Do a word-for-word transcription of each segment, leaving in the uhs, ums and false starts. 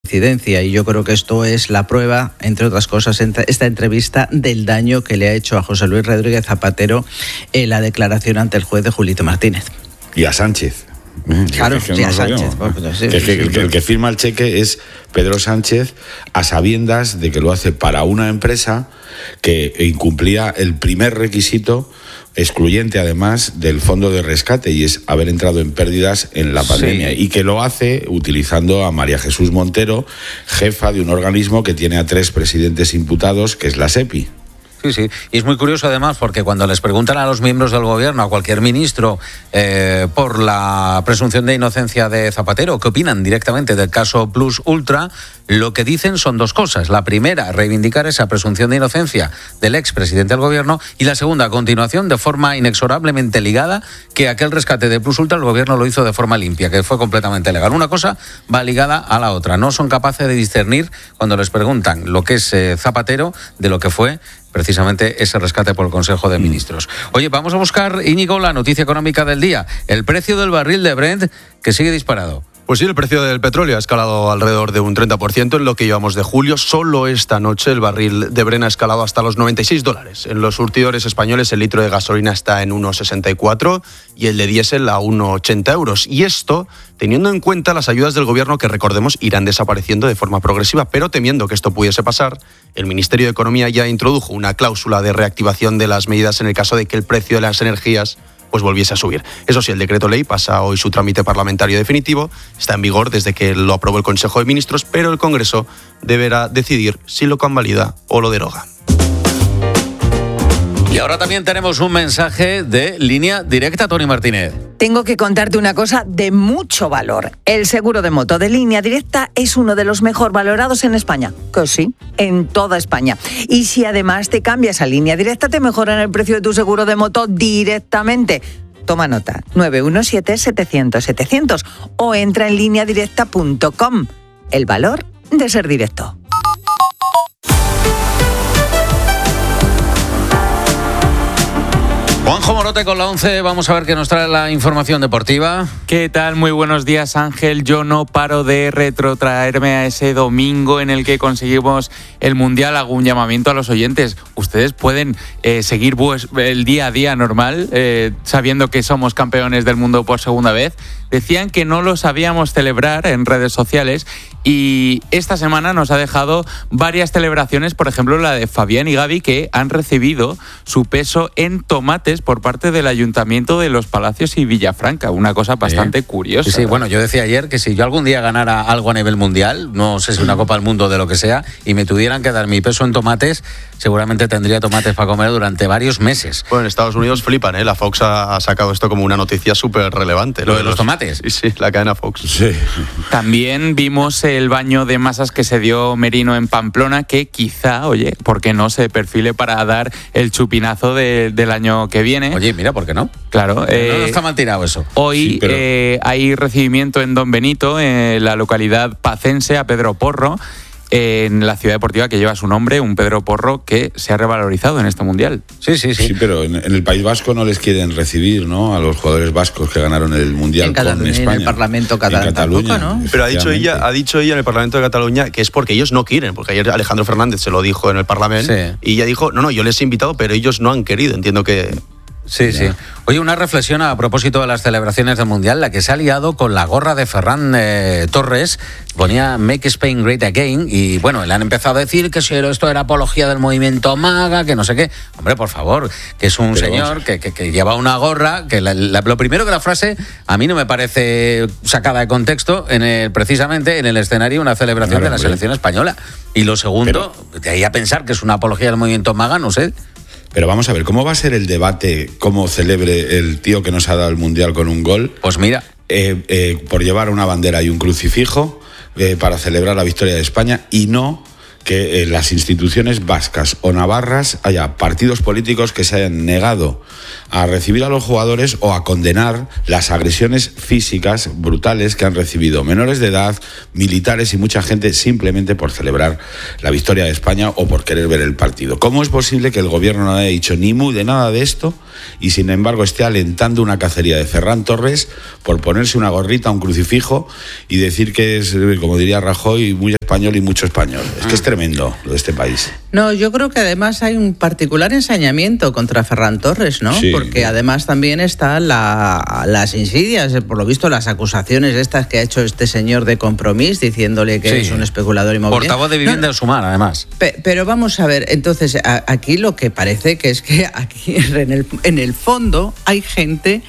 reincidencia, y yo creo que esto es la prueba, entre otras cosas, esta entrevista del daño que le ha hecho a José Luis Rodríguez Zapatero en la declaración ante el juez de Julito Martínez. Y a Sánchez. Claro, que, que sí, a Sánchez. Bueno, sí, que, sí, que, sí, el, que, el que firma el cheque es Pedro Sánchez, a sabiendas de que lo hace para una empresa que incumplía el primer requisito, excluyente además del fondo de rescate, y es haber entrado en pérdidas en la pandemia, sí. Y que lo hace utilizando a María Jesús Montero, jefa de un organismo que tiene a tres presidentes imputados, que es la SEPI. Sí, sí, y es muy curioso además porque cuando les preguntan a los miembros del gobierno, a cualquier ministro, eh, por la presunción de inocencia de Zapatero, que opinan directamente del caso Plus Ultra, lo que dicen son dos cosas. La primera, reivindicar esa presunción de inocencia del expresidente del gobierno, y la segunda, a continuación, de forma inexorablemente ligada, que aquel rescate de Plus Ultra el gobierno lo hizo de forma limpia, que fue completamente legal. Una cosa va ligada a la otra. No son capaces de discernir cuando les preguntan lo que es eh, Zapatero de lo que fue precisamente ese rescate por el Consejo de Ministros. Oye, vamos a buscar, Íñigo, la noticia económica del día. El precio del barril de Brent, que sigue disparado. Pues sí, el precio del petróleo ha escalado alrededor de un treinta por ciento en lo que llevamos de julio. Solo esta noche el barril de Brent ha escalado hasta los noventa y seis dólares. En los surtidores españoles el litro de gasolina está en uno sesenta y cuatro y el de diésel a uno ochenta euros. Y esto teniendo en cuenta las ayudas del gobierno que, recordemos, irán desapareciendo de forma progresiva. Pero temiendo que esto pudiese pasar, el Ministerio de Economía ya introdujo una cláusula de reactivación de las medidas en el caso de que el precio de las energías pues volviese a subir. Eso sí, el decreto ley pasa hoy su trámite parlamentario definitivo, está en vigor desde que lo aprobó el Consejo de Ministros, pero el Congreso deberá decidir si lo convalida o lo deroga. Y ahora también tenemos un mensaje de Línea Directa, Tony Martínez. Tengo que contarte una cosa de mucho valor. El seguro de moto de Línea Directa es uno de los mejor valorados en España. Que sí, en toda España. Y si además te cambias a Línea Directa, te mejoran el precio de tu seguro de moto directamente. Toma nota, nueve uno siete, setecientos, setecientos o entra en línea directa punto com. El valor de ser directo. Juanjo Morote con la once, vamos a ver qué nos trae la información deportiva. ¿Qué tal? Muy buenos días, Ángel. Yo no paro de retrotraerme a ese domingo en el que conseguimos el Mundial. Hago un llamamiento a los oyentes. Ustedes pueden eh, seguir el día a día normal, eh, sabiendo que somos campeones del mundo por segunda vez. Decían que no lo sabíamos celebrar en redes sociales y esta semana nos ha dejado varias celebraciones, por ejemplo la de Fabián y Gaby, que han recibido su peso en tomates por parte del Ayuntamiento de Los Palacios y Villafranca, una cosa bastante sí. curiosa. Sí, sí, bueno, yo decía ayer que si yo algún día ganara algo a nivel mundial, no sé si una Copa del Mundo de lo que sea, y me tuvieran que dar mi peso en tomates, seguramente tendría tomates para comer durante varios meses. Bueno, en Estados Unidos flipan, ¿eh? La Fox ha sacado esto como una noticia súper relevante. Lo de los tomates. Sí, sí, la cadena Fox. Sí. También vimos el baño de masas que se dio Merino en Pamplona, que quizá, oye, ¿por qué no se perfile para dar el chupinazo de, del año que viene? Oye, mira, ¿por qué no? Claro. Eh, no, no está mal tirado eso. Hoy sí, pero... eh, hay recibimiento en Don Benito, en la localidad pacense, a Pedro Porro, en la ciudad deportiva que lleva su nombre, un Pedro Porro que se ha revalorizado en este Mundial. Sí, sí, sí. Sí, pero en, en el País Vasco no les quieren recibir, ¿no? A los jugadores vascos que ganaron el Mundial en con España. En el Parlamento catalán tampoco, ¿no? Pero ha dicho ella, ha dicho ella en el Parlamento de Cataluña que es porque ellos no quieren, porque ayer Alejandro Fernández se lo dijo en el Parlamento, sí. Y ella dijo, no, no, yo les he invitado, pero ellos no han querido. Entiendo que... Sí, sí. Oye, una reflexión a propósito de las celebraciones del Mundial, la que se ha liado con la gorra de Ferran eh, Torres, ponía Make Spain Great Again, y bueno, le han empezado a decir que si esto era apología del movimiento MAGA, que no sé qué. Hombre, por favor, que es un Pero señor que, que, que lleva una gorra, que la, la, lo primero que la frase a mí no me parece sacada de contexto, en el, precisamente en el escenario de una celebración claro, de la hombre. selección española. Y lo segundo, Pero... de ahí a pensar que es una apología del movimiento MAGA, no sé. Pero vamos a ver, ¿cómo va a ser el debate, cómo celebre el tío que nos ha dado el Mundial con un gol? Pues mira. Eh, eh, por llevar una bandera y un crucifijo eh, para celebrar la victoria de España, y no que en las instituciones vascas o navarras haya partidos políticos que se hayan negado a recibir a los jugadores o a condenar las agresiones físicas brutales que han recibido menores de edad, militares y mucha gente simplemente por celebrar la victoria de España o por querer ver el partido. ¿Cómo es posible que el gobierno no haya dicho ni mu de nada de esto y sin embargo esté alentando una cacería de Ferran Torres por ponerse una gorrita, un crucifijo y decir que es, como diría Rajoy, muy español y mucho español. Es que es tremendo lo de este país. No, yo creo que además hay un particular ensañamiento contra Ferran Torres, ¿no? Sí. Porque además también están la, las insidias, por lo visto las acusaciones estas que ha hecho este señor de Compromís diciéndole que sí. es un especulador inmobiliario. Portavoz de Vivienda no, Sumar, además. Pe, pero vamos a ver, entonces a, aquí lo que parece que es que aquí en el, en el fondo hay gente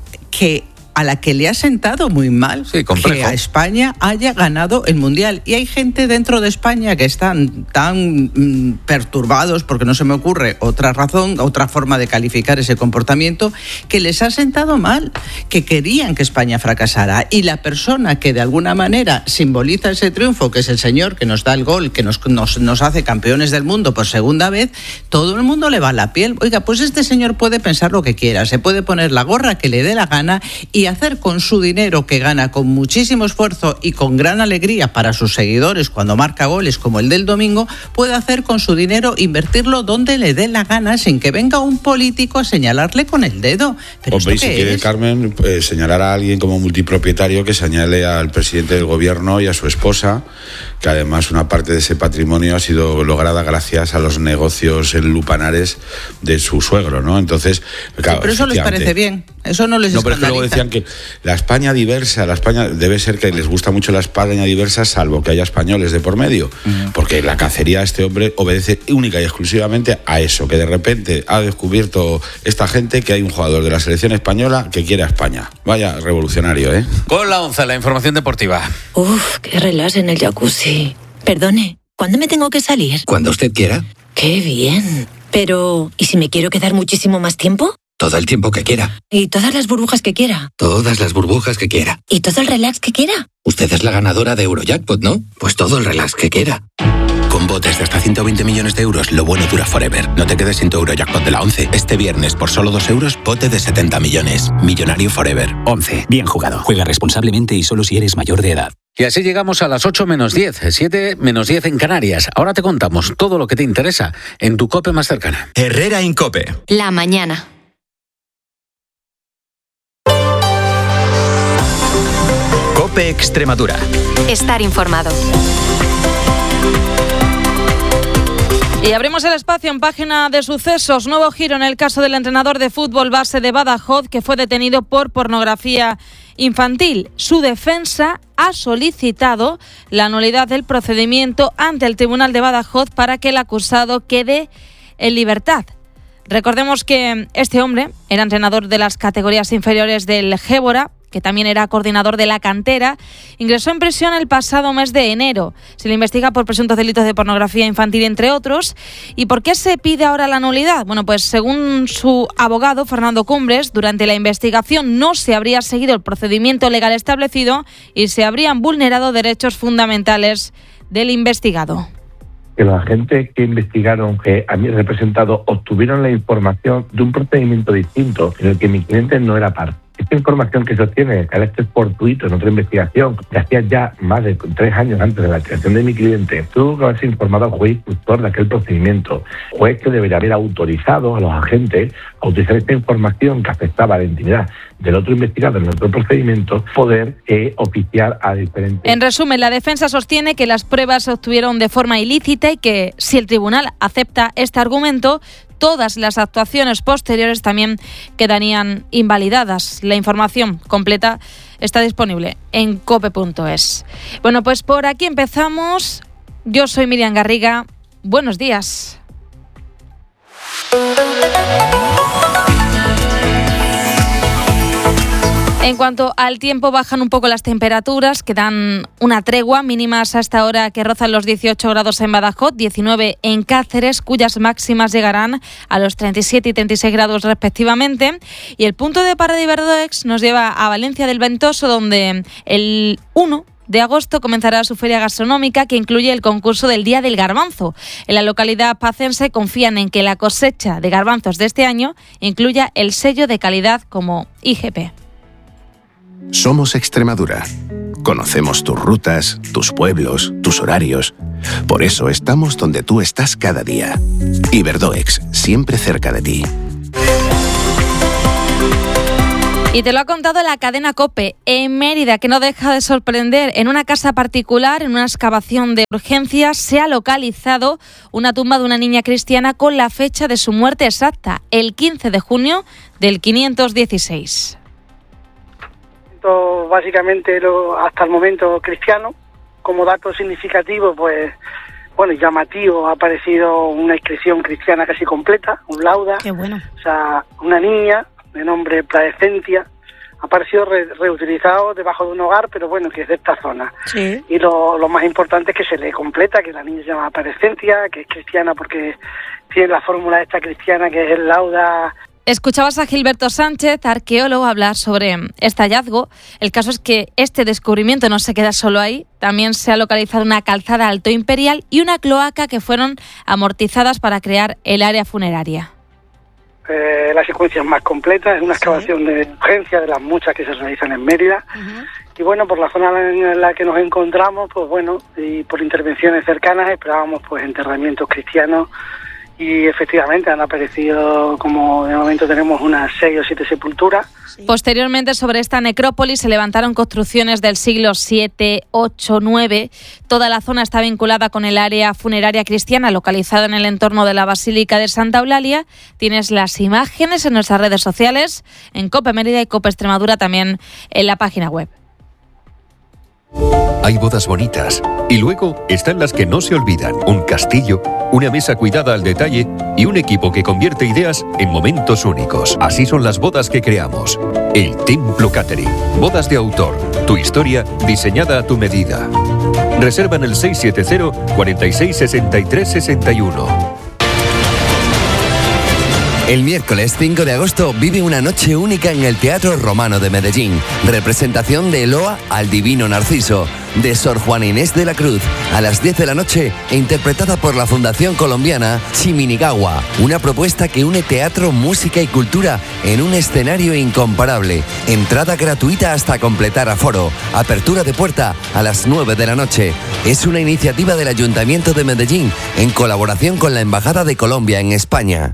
que a la que le ha sentado muy mal sí, que a España haya ganado el Mundial. Y hay gente dentro de España que están tan mm, perturbados, porque no se me ocurre otra razón, otra forma de calificar ese comportamiento, que les ha sentado mal, que querían que España fracasara. Y la persona que de alguna manera simboliza ese triunfo, que es el señor que nos da el gol, que nos, nos, nos hace campeones del mundo por segunda vez, todo el mundo le va a la piel. Oiga, pues este señor puede pensar lo que quiera, se puede poner la gorra que le dé la gana y hacer con su dinero que gana con muchísimo esfuerzo y con gran alegría para sus seguidores cuando marca goles como el del domingo, puede hacer con su dinero invertirlo donde le dé la gana sin que venga un político a señalarle con el dedo. Pero Hombre, y si quiere es? Carmen eh, señalar a alguien como multipropietario, que señale al presidente del gobierno y a su esposa, que además una parte de ese patrimonio ha sido lograda gracias a los negocios en lupanares de su suegro, ¿no? Entonces, claro, sí, pero eso les parece bien, eso no les no, pero es que luego escandaliza. decían que la España diversa, la España debe ser que les gusta mucho la España diversa, salvo que haya españoles de por medio, uh-huh. porque la cacería de este hombre obedece única y exclusivamente a eso, que de repente ha descubierto esta gente que hay un jugador de la selección española que quiere a España. Vaya revolucionario, ¿eh? Con la once, la información deportiva. Uf, qué relax en el jacuzzi. Perdone, ¿cuándo me tengo que salir? Cuando usted quiera. Qué bien. Pero, ¿y si me quiero quedar muchísimo más tiempo? Todo el tiempo que quiera. ¿Y todas las burbujas que quiera? Todas las burbujas que quiera. ¿Y todo el relax que quiera? Usted es la ganadora de Eurojackpot, ¿no? Pues todo el relax que quiera. Con botes de hasta ciento veinte millones de euros, lo bueno dura forever. No te quedes sin tu Eurojackpot de la once. Este viernes, por solo dos euros, bote de setenta millones. Millonario forever. once. Bien jugado. Juega responsablemente y solo si eres mayor de edad. Y así llegamos a las ocho menos diez, siete menos diez en Canarias. Ahora te contamos todo lo que te interesa en tu COPE más cercana. Herrera Incope. La mañana. COPE Extremadura. Estar informado. Y abrimos el espacio en página de sucesos. Nuevo giro en el caso del entrenador de fútbol base de Badajoz, que fue detenido por pornografía infantil. Su defensa ha solicitado la nulidad del procedimiento ante el Tribunal de Badajoz para que el acusado quede en libertad. Recordemos que este hombre era entrenador de las categorías inferiores del Gébora, que también era coordinador de la cantera, ingresó en prisión el pasado mes de enero. Se le investiga por presuntos delitos de pornografía infantil, entre otros. ¿Y por qué se pide ahora la nulidad? Bueno, pues según su abogado, Fernando Cumbres, durante la investigación no se habría seguido el procedimiento legal establecido y se habrían vulnerado derechos fundamentales del investigado. Que los agentes que investigaron, que a mí representado, obtuvieron la información de un procedimiento distinto en el que mi cliente no era parte. Esta información que se obtiene, carácter fortuito en otra investigación, que hacía ya más de tres años antes de la creación de mi cliente, tuvo que haberse informado al juez instructor de aquel procedimiento. Juez que debería haber autorizado a los agentes a utilizar esta información que afectaba a la intimidad del otro investigado en otro procedimiento, poder eh, oficiar a diferentes... En resumen, la defensa sostiene que las pruebas se obtuvieron de forma ilícita y que, si el tribunal acepta este argumento, todas las actuaciones posteriores también quedarían invalidadas. La información completa está disponible en cope punto es. Bueno, pues por aquí empezamos. Yo soy Miriam Garriga. Buenos días. En cuanto al tiempo, bajan un poco las temperaturas, que dan una tregua, mínimas a esta hora que rozan los dieciocho grados en Badajoz, diecinueve en Cáceres, cuyas máximas llegarán a los treinta y siete y treinta y seis grados respectivamente. Y el punto de parada de Iberdoex nos lleva a Valencia del Ventoso, donde el uno de agosto comenzará su feria gastronómica, que incluye el concurso del Día del Garbanzo. En la localidad pacense confían en que la cosecha de garbanzos de este año incluya el sello de calidad como I G P. Somos Extremadura. Conocemos tus rutas, tus pueblos, tus horarios. Por eso estamos donde tú estás cada día. Iberdoex, siempre cerca de ti. Y te lo ha contado la cadena COPE. En Mérida, que no deja de sorprender, en una casa particular, en una excavación de urgencias, se ha localizado una tumba de una niña cristiana con la fecha de su muerte exacta, el quince de junio del quinientos dieciséis. Básicamente, lo, hasta el momento cristiano, como dato significativo, pues, bueno, llamativo, ha aparecido una inscripción cristiana casi completa, un lauda. Qué bueno. O sea, una niña de nombre Placencia, ha aparecido re, reutilizado debajo de un hogar, pero bueno, que es de esta zona. Sí. Y lo, lo más importante es que se le completa, que la niña se llama Placencia, que es cristiana porque tiene la fórmula esta cristiana que es el lauda. Escuchabas a Gilberto Sánchez, arqueólogo, hablar sobre este hallazgo. El caso es que este descubrimiento no se queda solo ahí. También se ha localizado una calzada alto imperial y una cloaca que fueron amortizadas para crear el área funeraria. Eh, la secuencia es más completa, es una excavación de urgencia de las muchas que se realizan en Mérida. Uh-huh. Y bueno, por la zona en la que nos encontramos, pues bueno, y por intervenciones cercanas esperábamos pues enterramientos cristianos. Y efectivamente han aparecido, como de momento tenemos unas seis o siete sepulturas. Posteriormente, sobre esta necrópolis se levantaron construcciones del siglo siete, ocho, nueve. Toda la zona está vinculada con el área funeraria cristiana localizada en el entorno de la Basílica de Santa Eulalia. Tienes las imágenes en nuestras redes sociales, en COPE Mérida y COPE Extremadura, también en la página web. Hay bodas bonitas y luego están las que no se olvidan. Un castillo, una mesa cuidada al detalle y un equipo que convierte ideas en momentos únicos. Así son las bodas que creamos. El Templo Catering. Bodas de autor. Tu historia diseñada a tu medida. Reserva en el seis siete cero, cuarenta y seis, sesenta y tres, sesenta y uno. El miércoles cinco de agosto vive una noche única en el Teatro Romano de Medellín. Representación de Eloa al Divino Narciso, de Sor Juana Inés de la Cruz, a las diez de la noche, e interpretada por la Fundación Colombiana Chiminigawa. Una propuesta que une teatro, música y cultura en un escenario incomparable. Entrada gratuita hasta completar aforo. Apertura de puerta a las nueve de la noche. Es una iniciativa del Ayuntamiento de Medellín en colaboración con la Embajada de Colombia en España.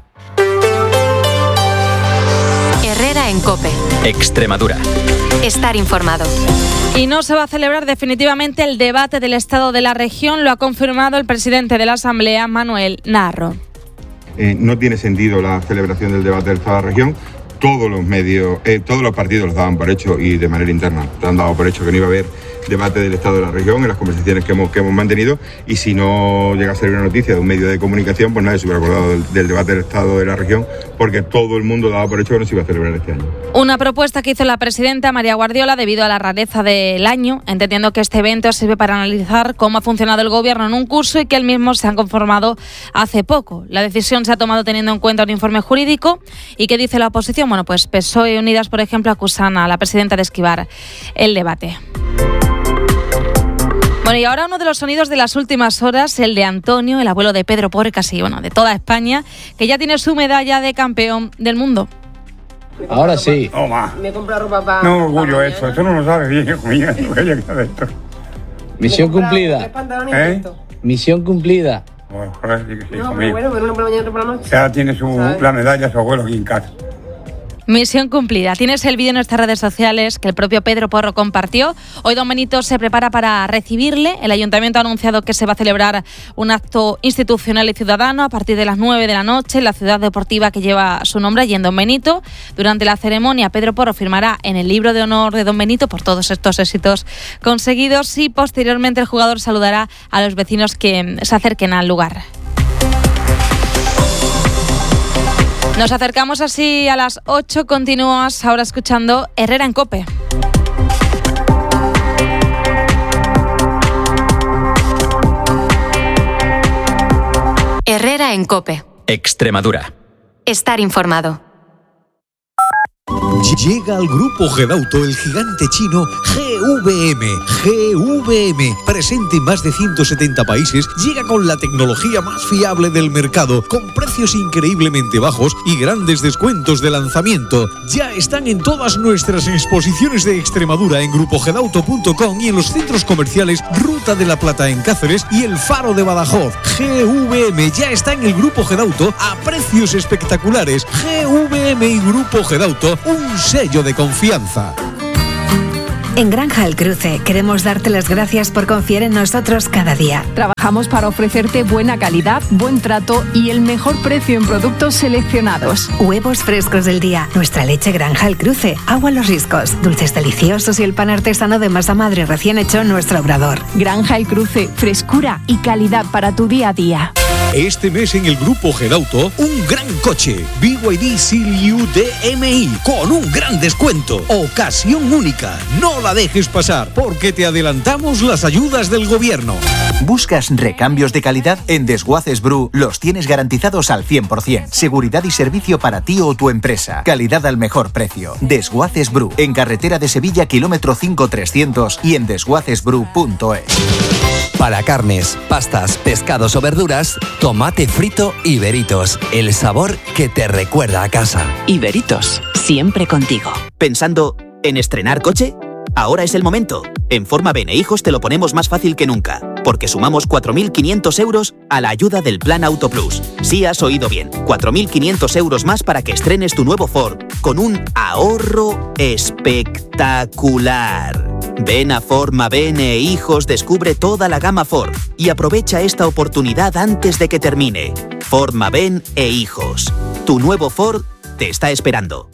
Herrera en COPE. Extremadura. Estar informado. Y no se va a celebrar definitivamente el debate del Estado de la región, lo ha confirmado el presidente de la Asamblea, Manuel Narro. Eh, no tiene sentido la celebración del debate del Estado de la región. Todos los medios, eh, todos los partidos lo daban por hecho y de manera interna lo han dado por hecho que no iba a haber debate del Estado de la región en las conversaciones que hemos, que hemos mantenido, y si no llega a ser una noticia de un medio de comunicación, pues nadie se hubiera acordado del, del debate del Estado de la región, porque todo el mundo daba por hecho que no se iba a celebrar este año. Una propuesta que hizo la presidenta María Guardiola debido a la rareza del año, entendiendo que este evento sirve para analizar cómo ha funcionado el gobierno en un curso y que el mismo se han conformado hace poco. La decisión se ha tomado teniendo en cuenta un informe jurídico. ¿Y qué dice la oposición? Bueno, pues P S O E y Unidas, por ejemplo, acusan a la presidenta de esquivar el debate. Bueno, y ahora uno de los sonidos de las últimas horas, el de Antonio, el abuelo de Pedro Porcas y bueno, de toda España, que ya tiene su medalla de campeón del mundo. Ahora sí. Toma. Me compra ropa para... No, orgullo pa eso, esto no lo sabes bien, hijo mío, esto. Misión cumplida. ¿Eh? Misión cumplida. Bueno, joder, sí que sí, no, hijo pero mío. bueno, pero una por la mañana y otra por la noche. Ya tiene su, la medalla su abuelo aquí en casa. Misión cumplida. Tienes el vídeo en nuestras redes sociales que el propio Pedro Porro compartió. Hoy don Benito se prepara para recibirle. El ayuntamiento ha anunciado que se va a celebrar un acto institucional y ciudadano a partir de las nueve de la noche en la ciudad deportiva que lleva su nombre, allí en Don Benito. Durante la ceremonia, Pedro Porro firmará en el libro de honor de Don Benito por todos estos éxitos conseguidos y posteriormente el jugador saludará a los vecinos que se acerquen al lugar. Nos acercamos así a las ocho, continúas ahora escuchando Herrera en COPE. Herrera en COPE. Extremadura. Estar informado. Llega al grupo Gedauto el gigante chino G V M. G V M, presente en más de ciento setenta países, llega con la tecnología más fiable del mercado, con precios increíblemente bajos y grandes descuentos de lanzamiento. Ya están en todas nuestras exposiciones de Extremadura en grupo gedauto punto com y en los centros comerciales Ruta de la Plata en Cáceres y El Faro de Badajoz. G V M ya está en el grupo Gedauto a precios espectaculares. G V M y grupo Gedauto un sello de confianza. En Granja El Cruce queremos darte las gracias por confiar en nosotros cada día. Trabajamos para ofrecerte buena calidad, buen trato y el mejor precio en productos seleccionados. Huevos frescos del día, nuestra leche Granja El Cruce, agua Los Riscos, dulces deliciosos y el pan artesano de masa madre recién hecho en nuestro obrador. Granja El Cruce, frescura y calidad para tu día a día. Este mes en el Grupo Gedauto, un gran coche, B Y D Seal-U D M I, con un gran descuento. Ocasión única, no la dejes pasar, porque te adelantamos las ayudas del gobierno. ¿Buscas recambios de calidad? En Desguaces Bru los tienes garantizados al cien por ciento. Seguridad y servicio para ti o tu empresa. Calidad al mejor precio. Desguaces Bru, en carretera de Sevilla, kilómetro cinco trescientos y en desguaces bru punto es. Para carnes, pastas, pescados o verduras, tomate frito Iberitos, el sabor que te recuerda a casa. Iberitos, siempre contigo. ¿Pensando en estrenar coche? Ahora es el momento. En Forma Bene Hijos te lo ponemos más fácil que nunca, porque sumamos cuatro mil quinientos euros a la ayuda del Plan Auto Plus. Sí has oído bien, cuatro mil quinientos euros más para que estrenes tu nuevo Ford, con un ahorro espectacular. Ven a Forma Bene Hijos, descubre toda la gama Ford y aprovecha esta oportunidad antes de que termine. Forma Ben e Hijos. Tu nuevo Ford te está esperando.